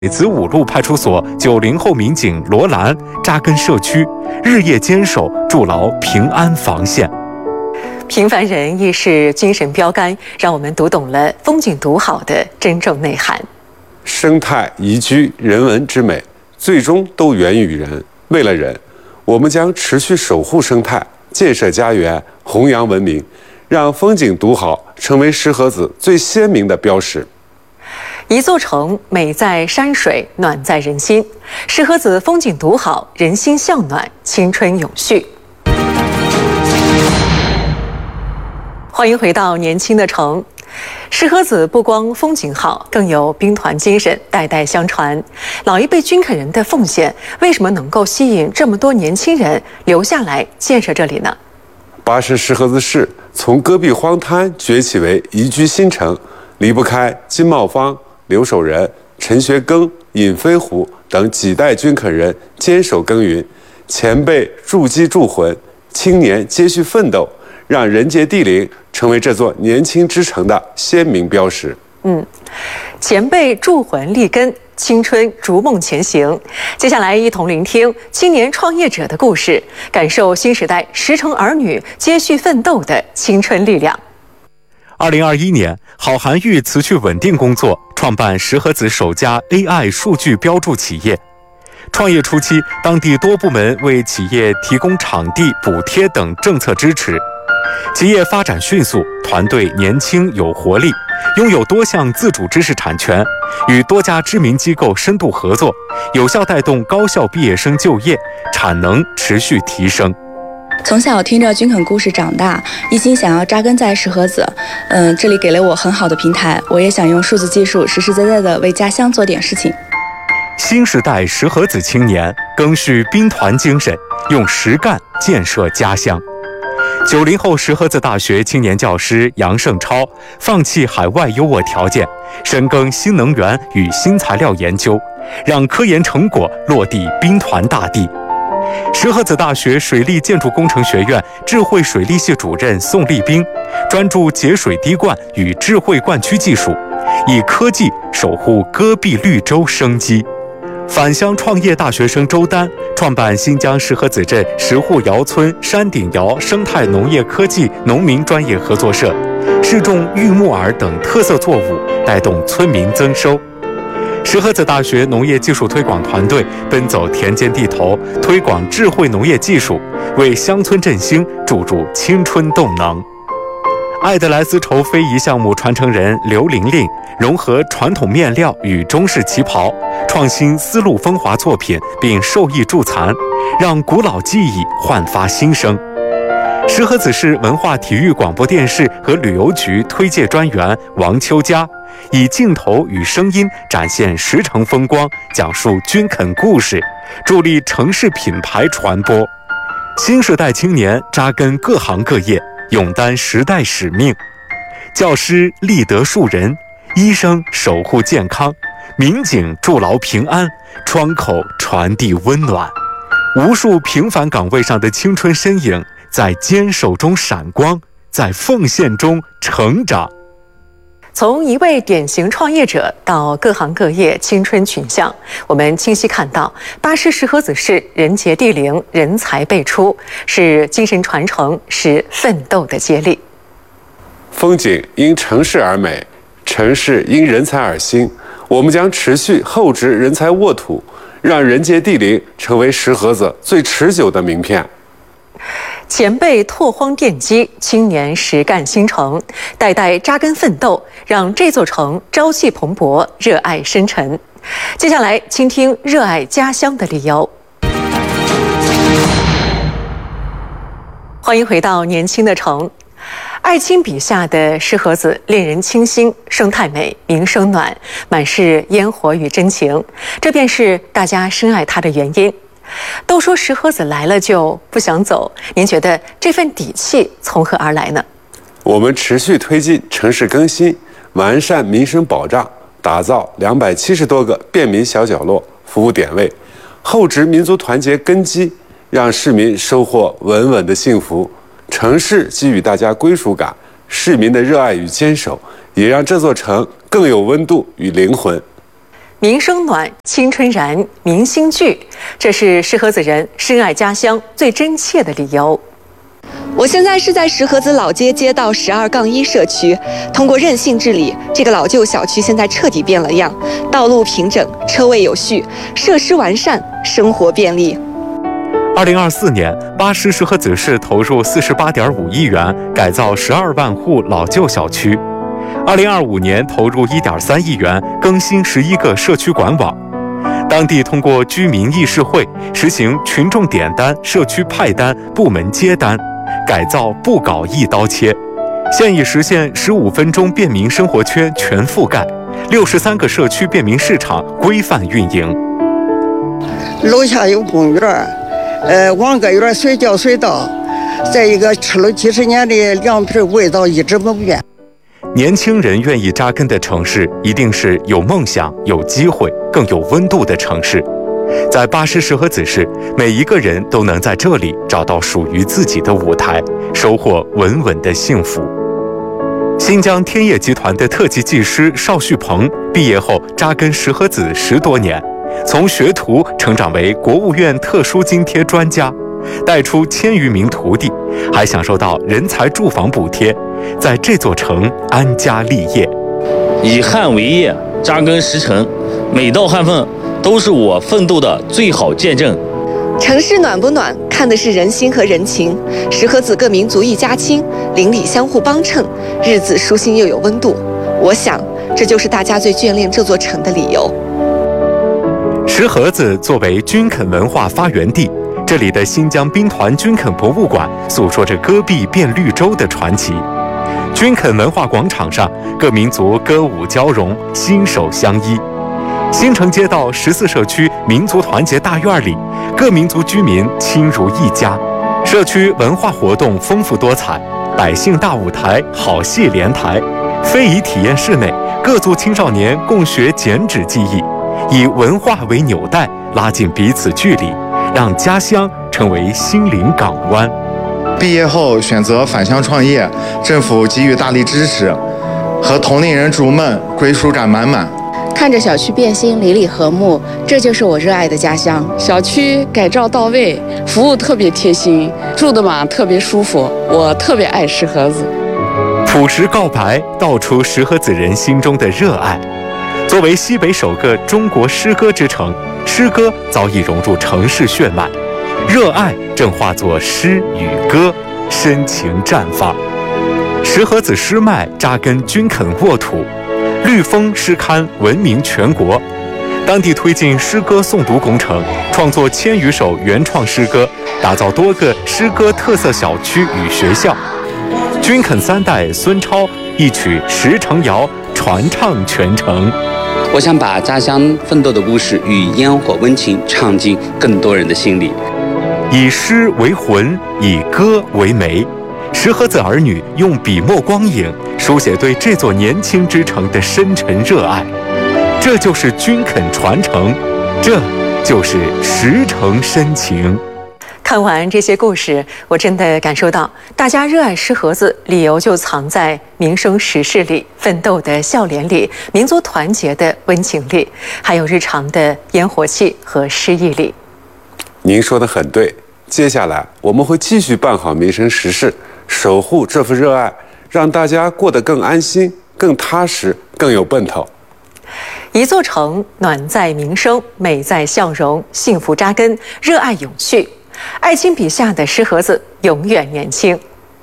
子午路派出所90后民警罗兰扎根社区，日夜坚守，筑牢平安防线。平凡人亦是精神标杆，让我们读懂了风景独好的真正内涵。 生态宜居，人文之美，最终都源于人。为了人，我们将持续守护生态，建设家园，弘扬文明，让风景独好成为石河子最鲜明的标识。 一座城，美在山水，暖在人心。石河子风景独好，人心向暖，青春永续。欢迎回到年轻的城。石河子不光风景好，更有兵团精神，代代相传。老一辈军垦人的奉献，为什么能够吸引这么多年轻人留下来建设这里呢？ 巴士石河子市从戈壁荒滩崛起为宜居新城，离不开金茂芳、刘守仁、陈学庚、尹飞虎等几代军垦人坚守耕耘，前辈筑基筑魂，青年接续奋斗，让人杰地灵成为这座年轻之城的鲜明标识。 前辈筑魂立根，青春逐梦前行。接下来一同聆听青年创业者的故事，感受新时代10城儿女接续奋斗的青春力量。2021年，郝涵玉辞去稳定工作，创办石河子首家 AI 数据标注企业。创业初期，当地多部门为企业提供场地、补贴等政策支持，企业发展迅速，团队年轻有活力，拥有多项自主知识产权，与多家知名机构深度合作，有效带动高校毕业生就业，产能持续提升。 从小听着军垦故事长大，一心想要扎根在石河子。这里给了我很好的平台，我也想用数字技术实实在在的为家乡做点事情。 新时代石河子青年赓续兵团精神，用实干建设家乡。90后石河子大学青年教师杨胜超放弃海外优渥条件，深耕新能源与新材料研究，让科研成果落地兵团大地。石河子大学水利建筑工程学院智慧水利系主任宋立兵专注节水滴灌与智慧灌区技术，以科技守护戈壁绿洲生机。返乡创业大学生周丹创办新疆石河子镇石户窑村山顶窑生态农业科技农民专业合作社，试种玉木耳等特色作物，带动村民增收。石河子大学农业技术推广团队奔走田间地头，推广智慧农业技术，为乡村振兴注入青春动能。爱德莱丝绸非遗项目传承人刘玲玲融合传统面料与中式旗袍，创新丝路风华作品，并授艺助残，让古老技艺焕发新生。石河子市文化体育广播电视和旅游局推介专员王秋佳以镜头与声音展现10城风光，讲述军垦故事，助力城市品牌传播。新时代青年扎根各行各业，勇担时代使命。教师立德树人，医生守护健康，民警筑牢平安，窗口传递温暖。无数平凡岗位上的青春身影，在坚守中闪光，在奉献中成长。从一位典型创业者到各行各业青春群像，我们清晰看到巴士石河子市人杰地灵，人才辈出，是精神传承，是奋斗的接力。 风景因城市而美，城市因人才而兴。我们将持续厚植人才沃土，让人杰地灵成为石河子最持久的名片。 前辈拓荒奠基，青年实干新城，代代扎根奋斗，让这座城朝气蓬勃，热爱深沉。接下来倾听热爱家乡的理由。欢迎回到年轻的城。艾青笔下的石河子令人清新，生态美，民生暖，满是烟火与真情，这便是大家深爱它的原因。都说石河子来了就不想走，您觉得这份底气从何而来呢？ 我们持续推进城市更新，完善民生保障，打造270多个便民小角落服务点位，厚植民族团结根基，让市民收获稳稳的幸福。城市给予大家归属感，市民的热爱与坚守，也让这座城更有温度与灵魂。 民生暖、青春燃、民心聚，这是石河子人深爱家乡最真切的理由。 我现在是在石河子老街街道12-1社区，通过韧性治理，这个老旧小区现在彻底变了样，道路平整，车位有序，设施完善，生活便利。 2024年，巴师石河子市投入48.5亿元改造12万户老旧小区，2025年投入1.3亿元更新11个社区管网。当地通过居民议事会实行群众点单、社区派单、部门接单，改造不搞一刀切，现已实现15分钟便民生活圈全覆盖，63个社区便民市场规范运营。 楼下有公园，王各园随叫随到，再一个吃了几十年的凉皮味道一直不变。 年轻人愿意扎根的城市，一定是有梦想、有机会、更有温度的城市。在巴师石河子市，每一个人都能在这里找到属于自己的舞台，收获稳稳的幸福。新疆天业集团的特级技师邵旭鹏毕业后扎根石河子10多年，从学徒成长为国务院特殊津贴专家，带出1000余名徒弟，还享受到人才住房补贴，在这座城安家立业。 以汉为业，扎根石城，每道汗缝都是我奋斗的最好见证。 城市暖不暖，看的是人心和人情。石河子各民族一家亲，邻里相互帮衬，日子舒心又有温度。我想，这就是大家最眷恋这座城的理由。 石河子作为军垦文化发源地，这里的新疆兵团军垦博物馆诉说着戈壁变绿洲的传奇。军垦文化广场上，各民族歌舞交融，心手相依。新城街道14社区民族团结大院里，各民族居民亲如一家。社区文化活动丰富多彩，百姓大舞台、好戏连台，非遗体验室内，各族青少年共学剪纸技艺，以文化为纽带，拉近彼此距离，让家乡成为心灵港湾。 毕业后选择返乡创业，政府给予大力支持，和同龄人逐梦，归属感满满。 看着小区变新，邻里和睦，这就是我热爱的家乡。小区改造到位，服务特别贴心，住的嘛特别舒服，我特别爱石河子。 朴实告白，道出石河子人心中的热爱。作为西北首个中国诗歌之城，诗歌早已融入城市血脉，热爱正化作诗与歌，深情绽放。石河子诗脉扎根军垦沃土，绿风诗刊闻名全国。当地推进诗歌诵读工程，创作1000余首原创诗歌，打造多个诗歌特色小区与学校。军垦3代孙超一曲《石城谣》传唱全城。 我想把家乡奋斗的故事与烟火温情唱进更多人的心里。 以诗为魂，以歌为媒，石河子儿女用笔墨光影书写对这座年轻之城的深沉热爱。这就是军垦传承，这就是石城深情。 看完这些故事，我真的感受到大家热爱石河子，理由就藏在民生实事里、奋斗的笑脸里、民族团结的温情里，还有日常的烟火气和诗意里。 您说的很对，接下来我们会继续办好民生实事，守护这份热爱，让大家过得更安心、更踏实、更有奔头。 一座城，暖在民生，美在笑容，幸福扎根，热爱永续。爱卿笔下的石河子永远年轻。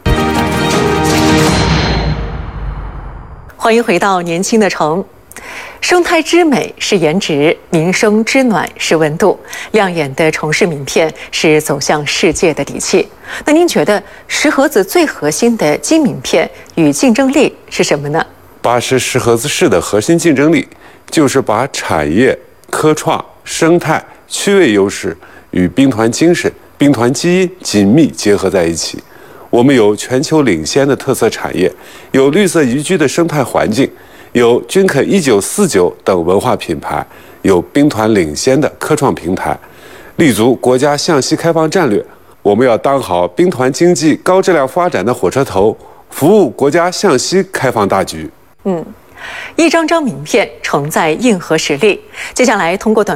欢迎回到年轻的城。生态之美是颜值，民生之暖是温度，亮眼的城市名片是走向世界的底气。那您觉得石河子最核心的金名片与竞争力是什么呢？ 巴师石河子市的核心竞争力就是把产业、科创、生态、区位优势与兵团精神、兵团基因紧密结合在一起。我们有全球领先的特色产业，有绿色宜居的生态环境，有军垦1949等文化品牌，有兵团领先的科创平台，立足国家向西开放战略。我们要当好兵团经济高质量发展的火车头，服务国家向西开放大局。 一张张名片承载硬核实力。接下来通过短